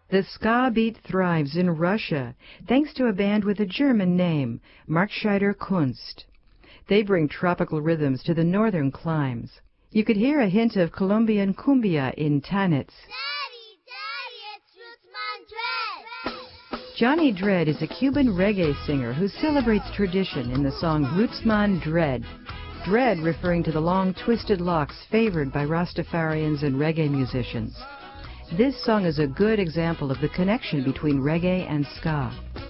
The ska beat thrives in Russia, thanks to a band with a German name, Markscheider Kunst. They bring tropical rhythms to the northern climes. You could hear a hint of Colombian cumbia in Tanitz. Johnny Dredd is a Cuban reggae singer who celebrates tradition in the song Rootsman Dredd. Dredd referring to the long twisted locks favored by Rastafarians and reggae musicians. This song is a good example of the connection between reggae and ska.